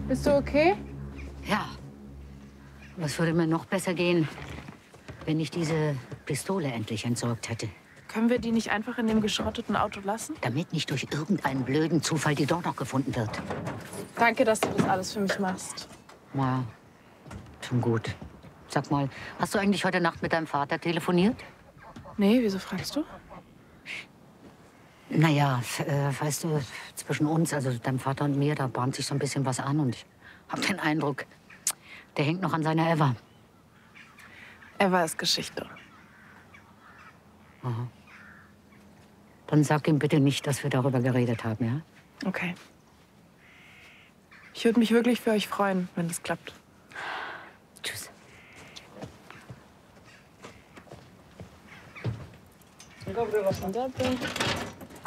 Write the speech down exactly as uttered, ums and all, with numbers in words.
Bist du okay? Ja. Was würde mir noch besser gehen, wenn ich diese Pistole endlich entsorgt hätte? Können wir die nicht einfach in dem geschrotteten Auto lassen? Damit nicht durch irgendeinen blöden Zufall die dort noch gefunden wird. Danke, dass du das alles für mich machst. Na, schon gut. Sag mal, hast du eigentlich heute Nacht mit deinem Vater telefoniert? Nee, wieso fragst du? Naja, äh, weißt du, zwischen uns, also deinem Vater und mir, da bahnt sich so ein bisschen was an. Und ich hab den Eindruck, der hängt noch an seiner Eva. Eva ist Geschichte. Aha. Dann sag ihm bitte nicht, dass wir darüber geredet haben, ja? Okay. Ich würde mich wirklich für euch freuen, wenn das klappt. Tschüss. Dzień dobry, was tam?